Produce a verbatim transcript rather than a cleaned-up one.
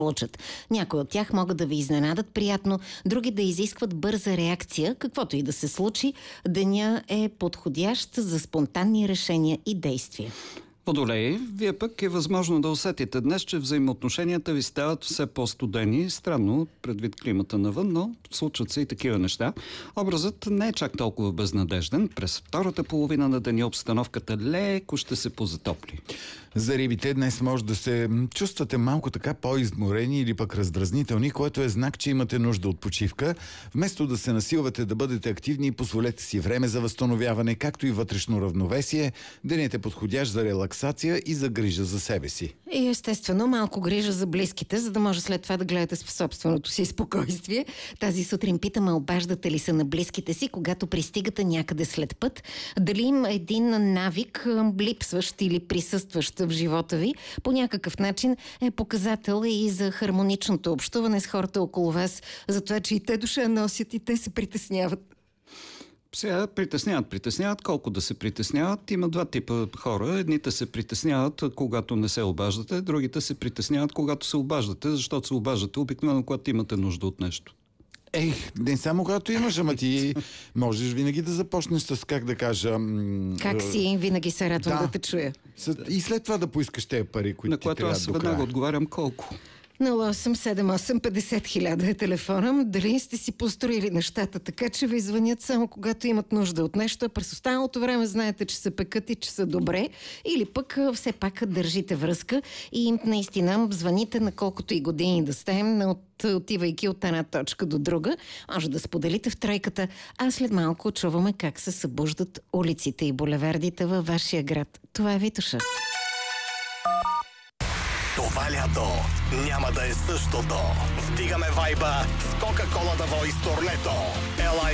получат. Някои от тях могат да ви изненадат приятно, други да изискват бърза реакция. Каквото и да се случи, деня е подходящ за спонтанни решения и действия. Водолей, вие пък е възможно да усетите днес, че взаимоотношенията ви стават все по-студени. Странно, предвид климата навън, но случват се и такива неща. Образът не е чак толкова безнадежден. През втората половина на деня обстановката леко ще се позатопли. За рибите днес може да се чувствате малко така по-изморени или пък раздразнителни, което е знак, че имате нужда от почивка. Вместо да се насилвате да бъдете активни, позволете си време за възстановяване, както и вътрешно равновесие. Денят е подходящ за релаксация и за грижа за себе си. И естествено малко грижа за близките, за да може след това да гледате в собственото си спокойствие. Тази сутрин питаме, обаждате ли се на близките си, когато пристигате някъде след път? Дали им един навик, липсващ или присъстващ в живота ви, по някакъв начин е показател и за хармоничното общуване с хората около вас, за това, че и те душа носят и те се притесняват. Сега притесняват, притесняват. Колко да се притесняват? Има два типа хора. Едните се притесняват, когато не се обаждате, другите се притесняват, когато се обаждате, защото се обаждате обикновено, когато имате нужда от нещо. Ей, не само когато имаш, ама ти можеш винаги да започнеш с, как да кажа... Как си? Винаги се радвам да, да те чуя. И след това да поискаш тези пари, които на ти което трябва аз до веднага края. отговарям колко. нула осем седем осем петдесет хиляда е телефона. Дали сте си построили нещата така, че ви звънят само когато имат нужда от нещо, а през останалото време знаете, че се пекат и че са добре, или пък все пак държите връзка и наистина звъните на колкото и години да сте, от, отивайки от една точка до друга. Може да споделите в тройката, а след малко чуваме как се събуждат улиците и булевардите във вашия град. Това е Витоша. Това лято няма да е същото. Вдигаме вайба с Кока-Кола да Voice турнето. Ела